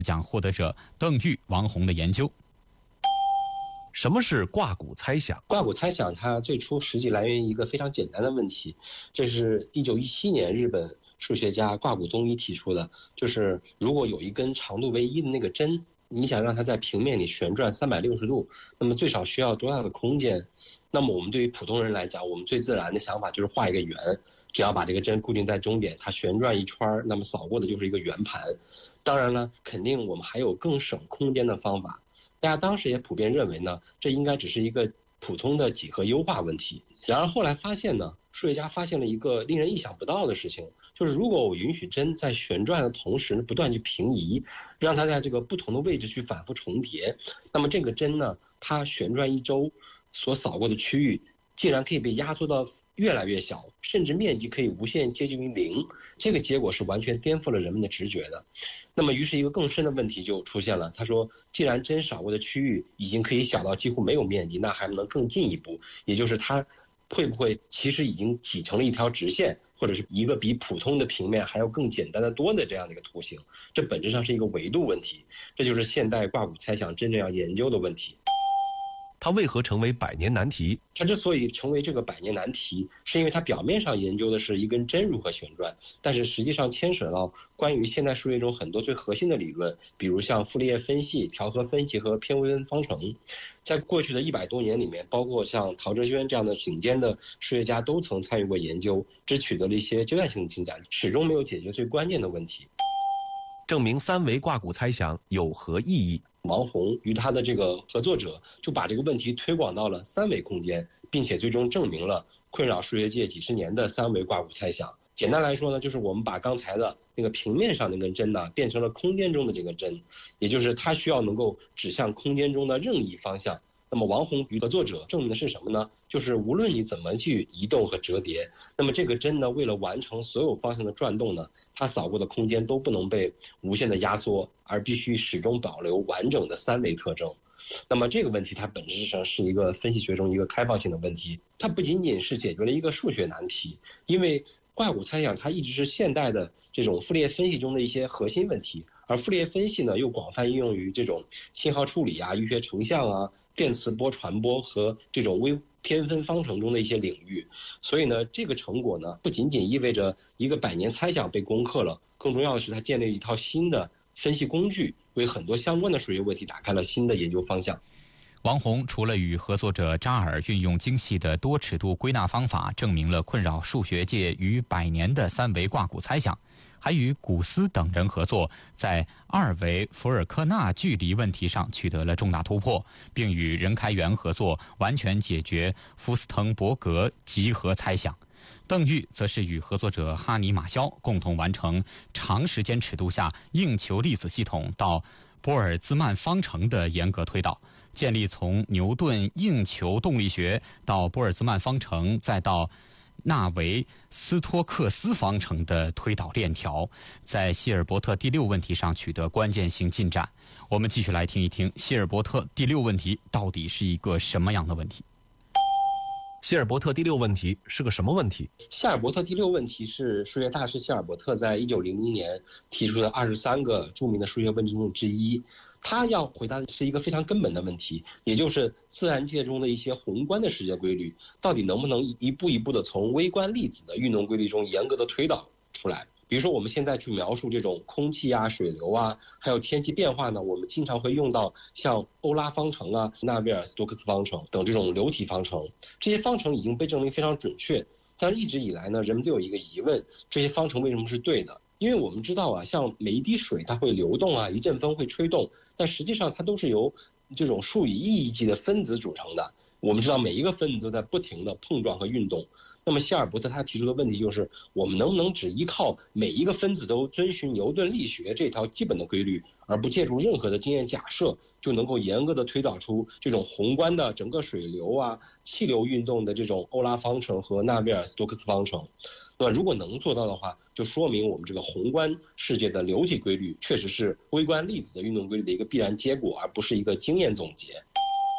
奖获得者邓玉、王红的研究。 什么是卦骨猜想？ 卦骨猜想它最初实际来源于一个非常简单的问题，这是1917年日本数学家卦骨宗一提出的，就是如果有一根长度为1的那个针，你想让它在平面里旋转360度，那么最少需要多大的空间？那么我们对于普通人来讲，我们最自然的想法就是画一个圆，只要把这个针固定在终点，它旋转一圈，那么扫过的就是一个圆盘。当然了，肯定我们还有更省空间的方法。大家当时也普遍认为呢，这应该只是一个普通的几何优化问题。然而后来发现呢，数学家发现了一个令人意想不到的事情，就是如果我允许针在旋转的同时不断去平移，让它在这个不同的位置去反复重叠，那么这个针呢，它旋转一周所扫过的区域竟然可以被压缩到越来越小，甚至面积可以无限接近于0。这个结果是完全颠覆了人们的直觉的。那么于是一个更深的问题就出现了，他说既然针扫过的区域已经可以小到几乎没有面积，那还能更进一步，也就是它会不会其实已经挤成了一条直线，或者是一个比普通的平面还要更简单的多的这样的一个图形。这本质上是一个维度问题，这就是现代卦骨猜想真正要研究的问题。 它为何成为百年难题？ 它之所以成为这个百年难题，是因为它表面上研究的是一根针如何旋转，但是实际上牵扯到关于现代数学中很多最核心的理论，比如像傅立叶分析、调和分析和偏微分方程。在过去的100多年里面，包括像陶哲轩这样的顶尖的数学家都曾参与过研究，只取得了一些阶段性的进展，始终没有解决最关键的问题。 证明三维卦骨猜想有何意义？ 王红与他的这个合作者就把这个问题推广到了3维空间，并且最终证明了困扰数学界几十年的3维卦骨猜想。简单来说呢，就是我们把刚才的那个平面上那根针呢，变成了空间中的这个针，也就是它需要能够指向空间中的任意方向。那么王红与合作者证明的是什么呢？就是无论你怎么去移动和折叠，那么这个针呢，为了完成所有方向的转动呢，它扫过的空间都不能被无限的压缩，而必须始终保留完整的3维特征。那么这个问题它本质上是一个分析学中一个开放性的问题，它不仅仅是解决了一个数学难题，因为卦骨猜想它一直是现代的这种傅立叶分析中的一些核心问题，而傅立叶分析呢又广泛应用于这种信号处理啊、预学成像啊、电磁波传播和这种微偏分方程中的一些领域。所以呢，这个成果呢不仅仅意味着一个百年猜想被攻克了，更重要的是它建立一套新的分析工具，为很多相关的数学问题打开了新的研究方向。 王红除了与合作者扎尔运用精细的多尺度归纳方法证明了困扰数学界逾100年的3维卦骨猜想，还与古斯等人合作，在2维伏尔克纳距离问题上取得了重大突破，并与任开元合作完全解决福斯滕伯格集合猜想。邓玉则是与合作者哈尼马肖共同完成长时间尺度下硬球粒子系统到波尔兹曼方程的严格推导，建立从牛顿硬球动力学到波尔兹曼方程再到纳维斯托克斯方程的推导链条，在希尔伯特第6问题上取得关键性进展。我们继续来听一听希尔伯特第6问题到底是一个什么样的问题。 希尔伯特第6问题是个什么问题？ 希尔伯特第6问题是数学大师希尔伯特在1900年提出的23个著名的数学问题中之一。他要回答的是一个非常根本的问题，也就是自然界中的一些宏观的世界规律，到底能不能一步一步的从微观粒子的运动规律中严格的推导出来。比如说我们现在去描述这种空气啊、水流啊，还有天气变化呢，我们经常会用到像欧拉方程啊、纳维尔斯托克斯方程等这种流体方程。这些方程已经被证明非常准确，但是一直以来呢，人们都有一个疑问，这些方程为什么是对的？因为我们知道啊，像每一滴水它会流动啊，一阵风会吹动，但实际上它都是由这种数以亿计的分子组成的。我们知道每一个分子都在不停的碰撞和运动。那么希尔伯特他提出的问题就是，我们能不能只依靠每一个分子都遵循牛顿力学这条基本的规律，而不借助任何的经验假设，就能够严格的推导出这种宏观的整个水流啊、气流运动的这种欧拉方程和纳维尔斯托克斯方程？那么如果能做到的话，就说明我们这个宏观世界的流体规律确实是微观粒子的运动规律的一个必然结果，而不是一个经验总结。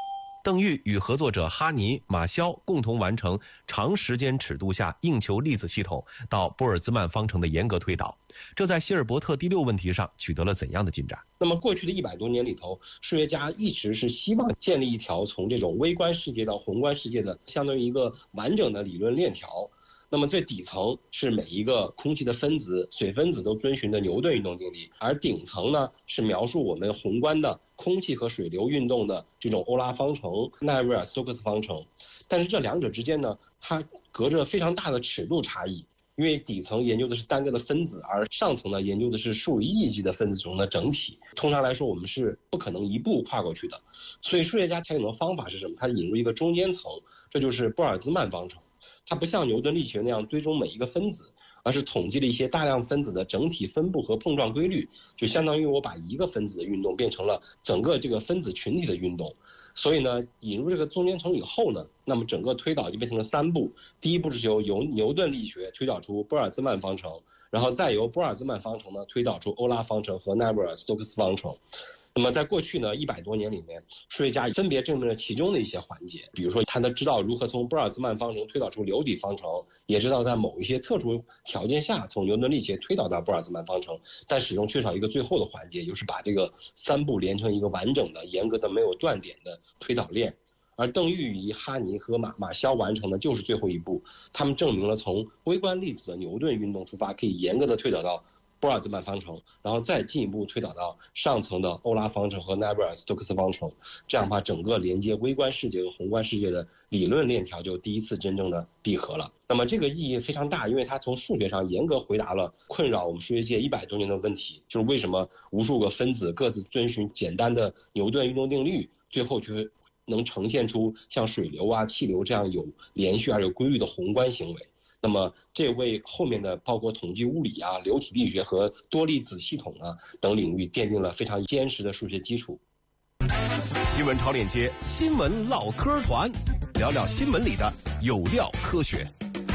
邓玉与合作者哈尼、马肖共同完成长时间尺度下硬球粒子系统到波尔兹曼方程的严格推导，这在希尔伯特第6问题上取得了怎样的进展？ 那么过去的100多年里头，数学家一直是希望建立一条从这种微观世界到宏观世界的相当于一个完整的理论链条。那么最底层是每一个空气的分子、水分子都遵循的牛顿运动定律，而顶层呢是描述我们宏观的空气和水流运动的这种欧拉方程、奈维尔斯托克斯方程。但是这两者之间呢，它隔着非常大的尺度差异，因为底层研究的是单个的分子，而上层呢研究的是数以亿计的分子中的整体。通常来说，我们是不可能一步跨过去的。所以数学家采用的方法是什么？它引入一个中间层，这就是波尔兹曼方程。它不像牛顿力学那样追踪每一个分子，而是统计了一些大量分子的整体分布和碰撞规律，就相当于我把一个分子的运动变成了整个这个分子群体的运动。所以呢，引入这个中间层以后呢，那么整个推导就变成了3步。第一步是由牛顿力学推导出波尔兹曼方程，然后再由波尔兹曼方程呢推导出欧拉方程和奈维尔斯托克斯方程。那么在过去呢100多年里面，数学家分别证明了其中的一些环节，比如说他知道如何从波尔兹曼方程推导出流体方程，也知道在某一些特殊条件下从牛顿力学推导到波尔兹曼方程，但始终缺少一个最后的环节，就是把这个3步连成一个完整的、严格的、没有断点的推导链。而邓玉与哈尼和马肖完成的就是最后一步，他们证明了从微观粒子的牛顿运动出发，可以严格的推导到波尔兹曼方程，然后再进一步推导到上层的欧拉方程和奈维尔斯托克斯方程。这样的话，整个连接微观世界和宏观世界的理论链条就第一次真正的闭合了。那么这个意义非常大，因为它从数学上严格回答了困扰我们数学界100多年的问题，就是为什么无数个分子各自遵循简单的牛顿运动定律，最后却能呈现出像水流啊、气流这样有连续而有规律的宏观行为。那么这为后面的包括统计物理啊、流体力学和多粒子系统啊等领域奠定了非常坚实的数学基础。 新闻超链接，新闻唠嗑团，聊聊新闻里的有料科学。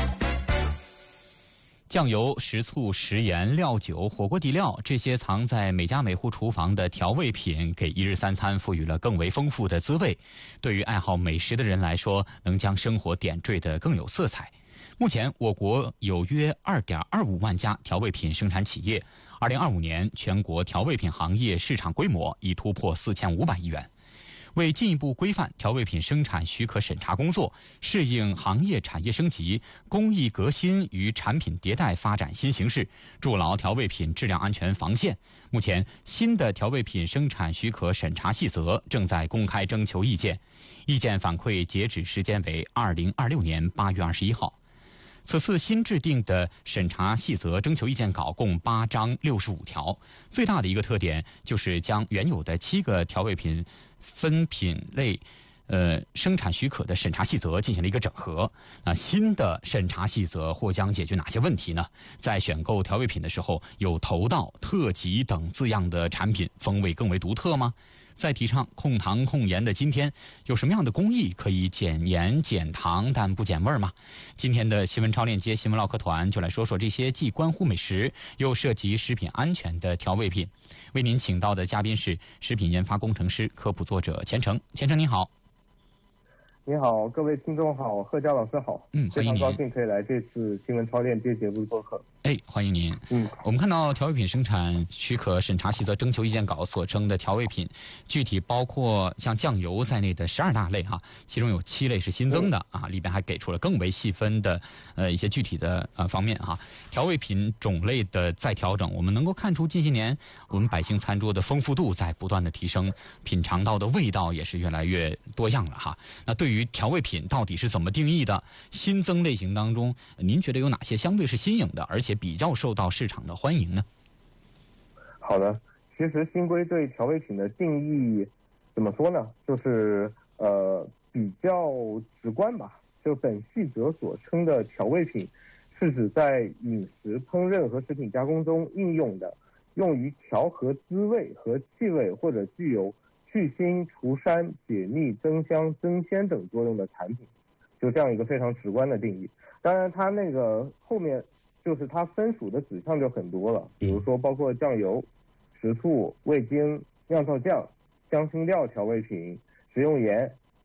酱油、食醋、食盐、料酒、火锅底料，这些藏在每家每户厨房的调味品，给一日三餐赋予了更为丰富的滋味。对于爱好美食的人来说，能将生活点缀得更有色彩。目前，我国有约2.25万家调味品生产企业。2025年，全国调味品行业市场规模已突破4500亿元。为进一步规范调味品生产许可审查工作，适应行业产业升级、工艺革新与产品迭代发展新形势，筑牢调味品质量安全防线。目前，新的调味品生产许可审查细则正在公开征求意见，意见反馈截止时间为2026年8月21号。此次新制定的审查细则征求意见稿共8章65条，最大的一个特点就是将原有的7个调味品分品类生产许可的审查细则进行了一个整合。那新的审查细则或将解决哪些问题呢？在选购调味品的时候，有头道、特级等字样的产品风味更为独特吗？在提倡控糖控盐的今天，有什么样的工艺可以减盐减糖但不减味吗？今天的新闻超链接新闻唠嗑团就来说说这些既关乎美食又涉及食品安全的调味品。为您请到的嘉宾是食品研发工程师、科普作者钱程。钱程您好。 你好，各位听众好，贺佳老师好。 欢迎您。 非常高兴可以来这次新闻超链接节目做客。 欢迎您。我们看到调味品生产许可审查细则征求意见稿所称的调味品，具体包括像酱油在内的12大类哈，其中有7类是新增的啊，里边还给出了更为细分的一些具体的方面哈。调味品种类的再调整，我们能够看出近些年我们百姓餐桌的丰富度在不断的提升，品尝到的味道也是越来越多样了哈。那对于调味品到底是怎么定义的？新增类型当中，您觉得有哪些相对是新颖的，而且比较受到市场的欢迎呢？ 好的，其实新规对调味品的定义怎么说呢？就是比较直观吧。就本细则所称的调味品，是指在饮食烹饪和食品加工中应用的，用于调和滋味和气味或者具有去腥、除膻、解腻、增香、增鲜等作用的产品，就这样一个非常直观的定义。当然，它那个后面就是它分属的指向就很多了，比如说包括酱油、食醋、味精、酿造酱、香辛料调味品、食用盐、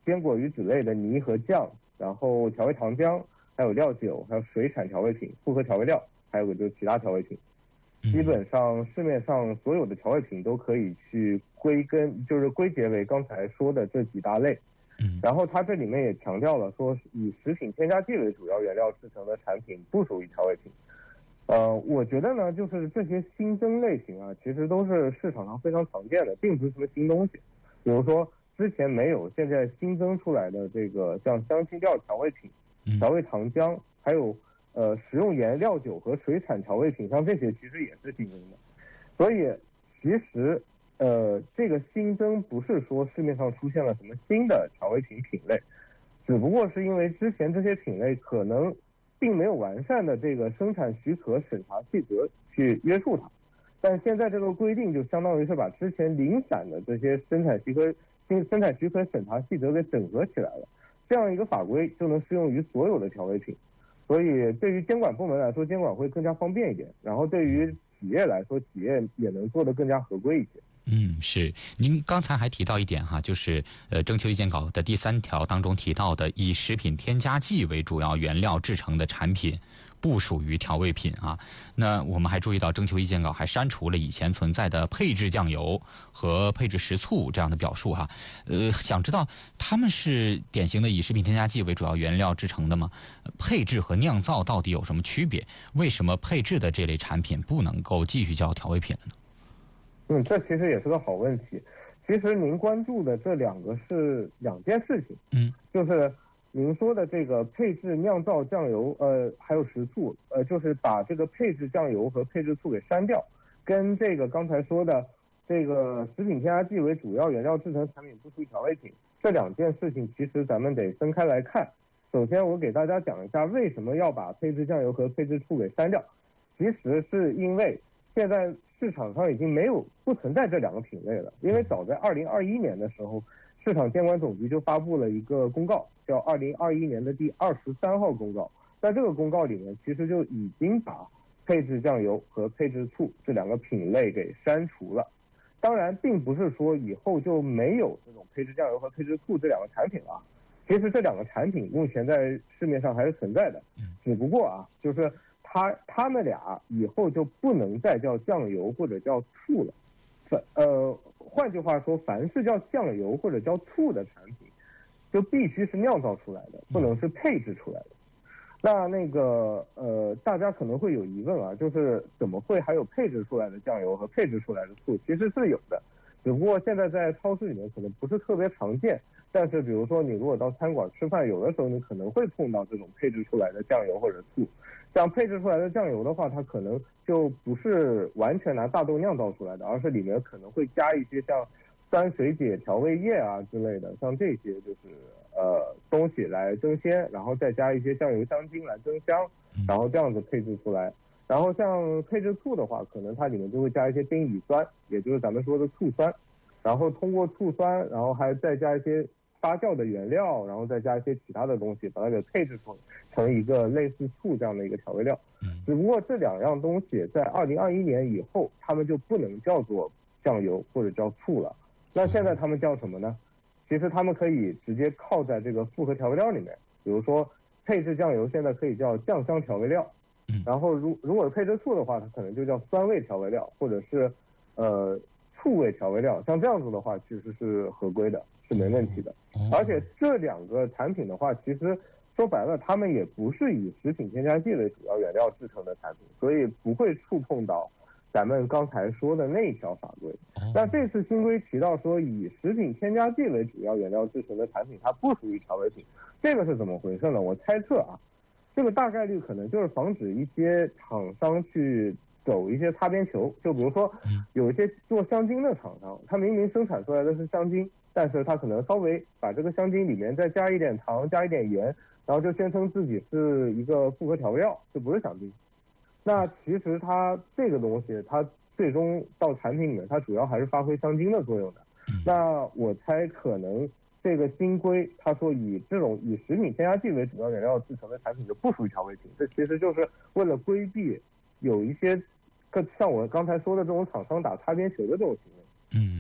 坚果与脂类的泥和酱，然后调味糖浆，还有料酒，还有水产调味品、复合调味料，还有个就是其他调味品。基本上市面上所有的调味品都可以去归结为刚才说的这几大类。然后它这里面也强调了说，以食品添加剂为主要原料制成的产品不属于调味品。我觉得呢，就是这些新增类型啊，其实都是市场上非常常见的，并不是什么新东西。比如说之前没有，现在新增出来的这个像香辛料调味品、调味糖浆，还有食用盐、料酒和水产调味品，像这些其实也是新增的。所以其实这个新增不是说市面上出现了什么新的调味品品类，只不过是因为之前这些品类可能并没有完善的这个生产许可审查细则去约束它，但现在这个规定就相当于是把之前零散的这些生产许可审查细则给整合起来了，这样一个法规就能适用于所有的调味品。所以对于监管部门来说，监管会更加方便一点，然后对于企业来说，企业也能做得更加合规一些。 是。您刚才还提到一点哈，就是征求意见稿的第3条当中提到的，以食品添加剂为主要原料制成的产品不属于调味品啊。那我们还注意到征求意见稿还删除了以前存在的配制酱油和配制食醋这样的表述哈。想知道他们是典型的以食品添加剂为主要原料制成的吗？配制和酿造到底有什么区别？为什么配制的这类产品不能够继续叫调味品了呢？ 这其实也是个好问题。其实您关注的这两个是两件事情。就是您说的这个配制酿造酱油，还有食醋，就是把这个配制酱油和配制醋给删掉，跟这个刚才说的这个食品添加剂为主要原料制成产品不属于调味品，这两件事情其实咱们得分开来看。首先我给大家讲一下为什么要把配制酱油和配制醋给删掉，其实是因为现在市场上已经不存在这两个品类了，因为早在2021年的时候，市场监管总局就发布了一个公告，叫2021年的第23号公告。在这个公告里面，其实就已经把配制酱油和配制醋这两个品类给删除了。当然，并不是说以后就没有这种配制酱油和配制醋这两个产品了。其实这两个产品目前在市面上还是存在的，只不过啊，就是他们俩以后就不能再叫酱油或者叫醋了。换句话说，凡是叫酱油或者叫醋的产品，就必须是酿造出来的，不能是配制出来的。那个大家可能会有疑问啊，就是怎么会还有配制出来的酱油和配制出来的醋？其实是有的，只不过现在在超市里面可能不是特别常见。但是比如说你如果到餐馆吃饭，有的时候你可能会碰到这种配制出来的酱油或者醋。像配制出来的酱油的话，它可能就不是完全拿大豆酿造出来的，而是里面可能会加一些像酸水解调味液啊之类的，像这些就是东西来增鲜，然后再加一些酱油香精来增香，然后这样子配制出来。然后像配制醋的话，可能它里面就会加一些丁乙酸，也就是咱们说的醋酸，然后通过醋酸，然后还再加一些发酵的原料，然后再加一些其他的东西，把它给配制成一个类似醋这样的一个调味料。只不过这两样东西在2021年以后，他们就不能叫做酱油或者叫醋了。那现在他们叫什么呢？其实他们可以直接靠在这个复合调味料里面，比如说配制酱油现在可以叫酱香调味料，然后如果配制醋的话，它可能就叫酸味调味料，或者是醋味调味料。像这样子的话，其实是合规的，是没问题的。而且这两个产品的话，其实说白了，他们也不是以食品添加剂为主要原料制成的产品，所以不会触碰到咱们刚才说的那一条法规。那这次新规提到说，以食品添加剂为主要原料制成的产品，它不属于调味品，这个是怎么回事呢？我猜测啊，这个大概率可能就是防止一些厂商去走一些擦边球。就比如说有一些做香精的厂商，他明明生产出来的是香精，但是他可能稍微把这个香精里面再加一点糖，加一点盐，然后就宣称自己是一个复合调味料，就不是香精。那其实它这个东西，它最终到产品里面，它主要还是发挥香精的作用的。那我猜可能这个新规，他说以食品添加剂为主要原料制成的产品就不属于调味品，这其实就是为了规避有一些像我刚才说的这种厂商打擦边球的这种行为。 明白。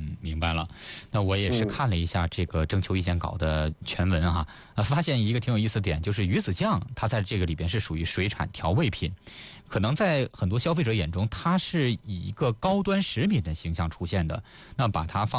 白了。那我也是看了一下这个征求意见稿的全文哈，发现一个挺有意思的点，就是鱼子酱它在这个里边是属于水产调味品，可能在很多消费者眼中，它是以一个高端食品的形象出现的。那把它放